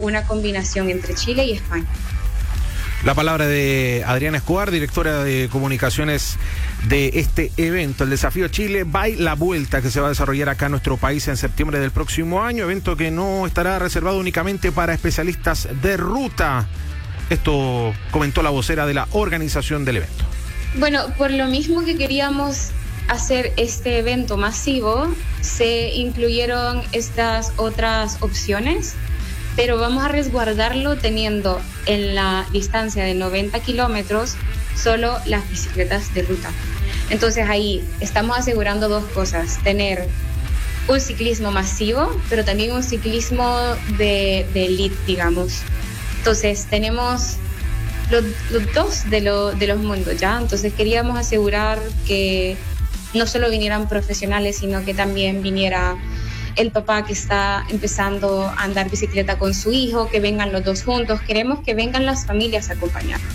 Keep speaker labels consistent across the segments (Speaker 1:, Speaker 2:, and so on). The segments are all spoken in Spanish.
Speaker 1: una combinación entre Chile y España.
Speaker 2: La palabra de Adriana Escobar, directora de comunicaciones de este evento, el Desafío Chile by La Vuelta, que se va a desarrollar acá en nuestro país en septiembre del próximo año, evento que no estará reservado únicamente para especialistas de ruta. Esto comentó la vocera de la organización del evento.
Speaker 1: Bueno, por lo mismo que queríamos hacer este evento masivo, se incluyeron estas otras opciones, pero vamos a resguardarlo teniendo en la distancia de 90 kilómetros solo las bicicletas de ruta. Entonces ahí estamos asegurando dos cosas: tener un ciclismo masivo, pero también un ciclismo de elite, digamos. Entonces tenemos los dos de los mundos, ¿ya? Entonces queríamos asegurar que no solo vinieran profesionales, sino que también viniera el papá que está empezando a andar bicicleta con su hijo, que vengan los dos juntos. Queremos que vengan las familias a acompañarnos.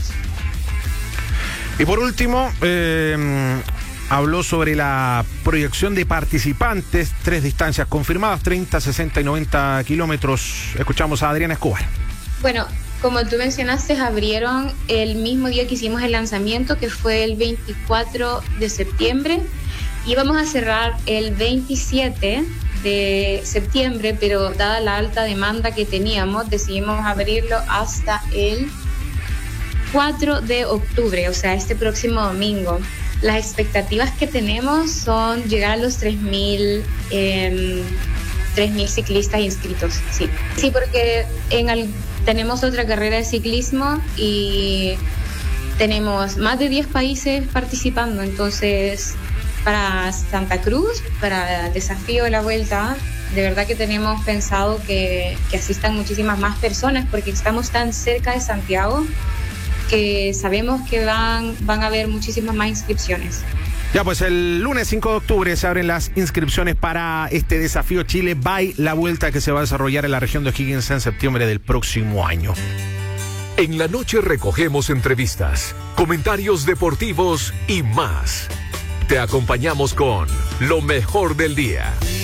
Speaker 2: Y por último, habló sobre la proyección de participantes, 3 distancias confirmadas, 30, 60 y 90 kilómetros. Escuchamos a Adriana Escobar.
Speaker 1: Bueno, como tú mencionaste, abrieron el mismo día que hicimos el lanzamiento, que fue el 24 de septiembre. Y vamos a cerrar el 27 de septiembre, pero dada la alta demanda que teníamos, decidimos abrirlo hasta el 4 de octubre, o sea, este próximo domingo. Las expectativas que tenemos son llegar a los 3.000 ciclistas inscritos, sí. Sí, porque tenemos otra carrera de ciclismo y tenemos más de 10 países participando, entonces para Santa Cruz, para el Desafío de la Vuelta, de verdad que tenemos pensado que asistan muchísimas más personas, porque estamos tan cerca de Santiago que sabemos que van a haber muchísimas más inscripciones.
Speaker 2: Ya, pues el lunes 5 de octubre se abren las inscripciones para este Desafío Chile by La Vuelta, que se va a desarrollar en la región de O'Higgins en septiembre del próximo año.
Speaker 3: En la noche recogemos entrevistas, comentarios deportivos y más. Te acompañamos con lo mejor del día.